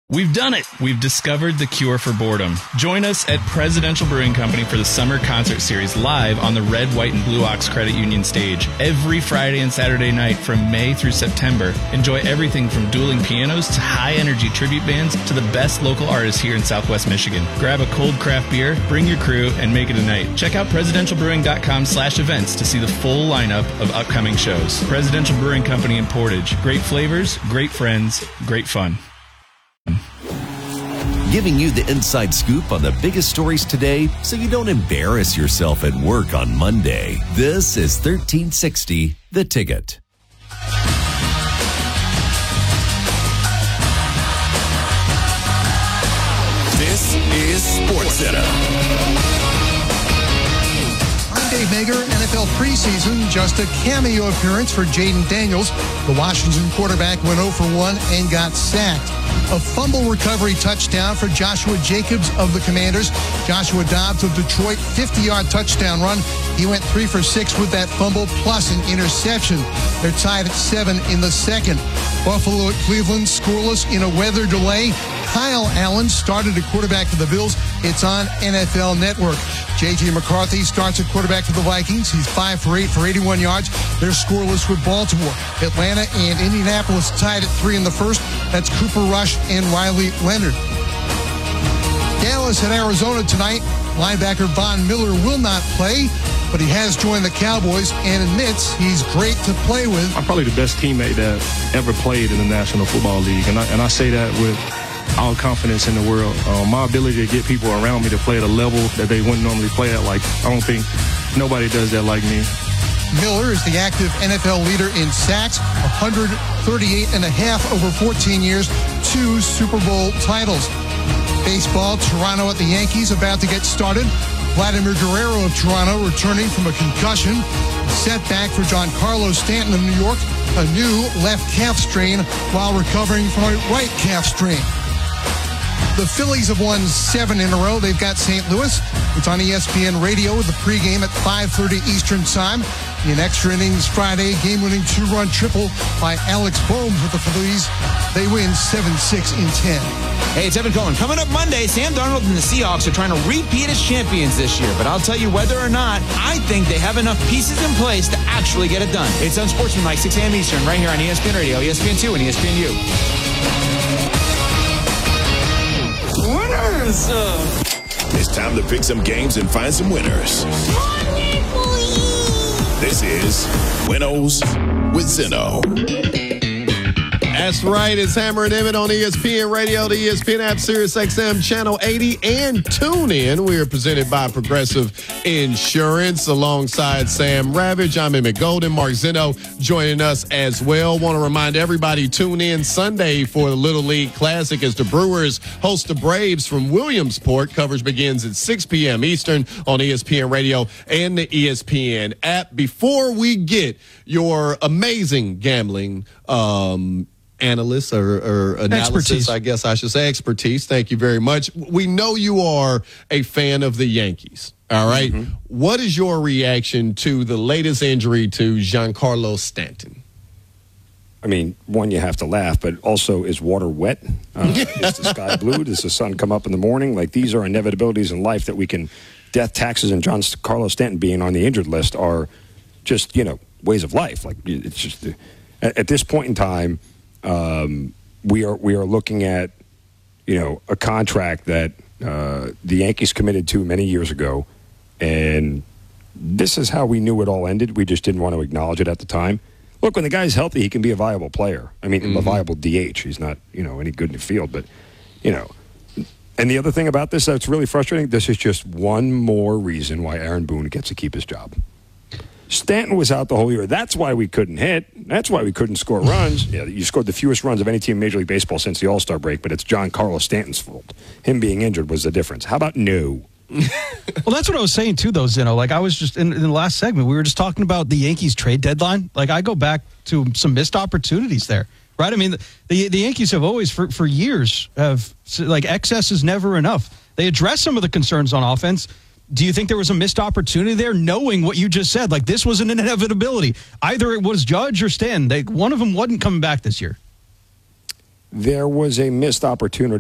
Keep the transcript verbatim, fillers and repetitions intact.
We've done it! We've discovered the cure for boredom. Join us at Presidential Brewing Company for the Summer Concert Series live on the Red, White, and Blue Ox Credit Union stage every Friday and Saturday night from May through September. Enjoy everything from dueling pianos to high-energy tribute bands to the best local artists here in Southwest Michigan. Grab a cold craft beer, bring your crew, and make it a night. Check out presidentialbrewing.com slash events to see the full lineup of upcoming shows. Presidential Brewing Company in Portage. Great flavors, great friends, great fun. Giving you the inside scoop on the biggest stories today so you don't embarrass yourself at work on Monday. This is thirteen sixty The Ticket. This is SportsCenter. I'm Dave Mager. N F L preseason, just a cameo appearance for Jaden Daniels. The Washington quarterback went oh for one and got sacked. A fumble recovery touchdown for Joshua Jacobs of the Commanders. Joshua Dobbs of Detroit, fifty-yard touchdown run. He went three for six with that fumble plus an interception. They're tied at seven in the second. Buffalo at Cleveland, scoreless in a weather delay. Kyle Allen started at quarterback for the Bills. It's on N F L Network. J J McCarthy starts at quarterback for the Vikings. He's five for eight for eighty-one yards. They're scoreless with Baltimore. Atlanta and Indianapolis tied at three in the first. That's Cooper Rush and Riley Leonard. Dallas at Arizona tonight. Linebacker Von Miller will not play, but he has joined the Cowboys and admits he's great to play with. I'm probably the best teammate that ever played in the National Football League, and I, and I say that with all confidence in the world. Uh, my ability to get people around me to play at a level that they wouldn't normally play at, like, I don't think nobody does that like me. Miller is the active N F L leader in sacks, one hundred thirty-eight and a half over fourteen years, two Super Bowl titles. Baseball, Toronto at the Yankees about to get started. Vladimir Guerrero of Toronto returning from a concussion. Setback for Giancarlo Stanton of New York, a new left calf strain while recovering from a right calf strain. The Phillies have won seven in a row. They've got Saint Louis. It's on E S P N Radio with the pregame at five thirty Eastern Time. In extra innings Friday, game-winning two-run triple by Alex Bohm with the Phillies. They win seven six in ten. Hey, it's Evan Cohen. Coming up Monday, Sam Darnold and the Seahawks are trying to repeat as champions this year. But I'll tell you whether or not, I think they have enough pieces in place to actually get it done. It's Unsportsmanlike, six a.m. Eastern, right here on E S P N Radio, E S P N two, and E S P N U. Winners! It's time to pick some games and find some winners. This is Winnows with Zeno. That's right. It's Hammer and Emmett on E S P N Radio, the E S P N app, Sirius X M Channel eighty, and TuneIn. We are presented by Progressive Insurance alongside Sam Ravage. I'm Emmett Golden. Mark Zeno joining us as well. Want to remind everybody, tune in Sunday for the Little League Classic as the Brewers host the Braves from Williamsport. Coverage begins at six p.m. Eastern on E S P N Radio and the E S P N app. Before we get your amazing gambling um analysts or, or analysis, expertise. I guess I should say expertise. Thank you very much. We know you are a fan of the Yankees. All right. Mm-hmm. What is your reaction to the latest injury to Giancarlo Stanton? I mean, one, you have to laugh, but also, is water wet? Uh, is the sky blue? Does the sun come up in the morning? Like, these are inevitabilities in life that we can, death, taxes, and Giancarlo Stanton being on the injured list are just, you know, ways of life. Like, it's just, at, at this point in time, Um, we are we are looking at, you know, a contract that uh, the Yankees committed to many years ago, and this is how we knew it all ended. We just didn't want to acknowledge it at the time. Look, when the guy's healthy, he can be a viable player. I mean, mm-hmm. a viable D H. He's not, you know, any good in the field, but, you know. And the other thing about this that's really frustrating, this is just one more reason why Aaron Boone gets to keep his job. Stanton was out the whole year. That's why we couldn't hit. That's why we couldn't score runs. Yeah, you scored the fewest runs of any team in Major League Baseball since the All-Star break, but it's Giancarlo Stanton's fault. Him being injured was the difference. How about no? Well, that's what I was saying, too, though, Zeno. Like, I was just, in, in the last segment, we were just talking about the Yankees trade deadline. Like, I go back to some missed opportunities there, right? I mean, the, the, the Yankees have always, for, for years, have, like, excess is never enough. They address some of the concerns on offense. Do you think there was a missed opportunity there, knowing what you just said? Like, this was an inevitability. Either it was Judge or Stanton. They, one of them wasn't coming back this year. There was a missed opportunity.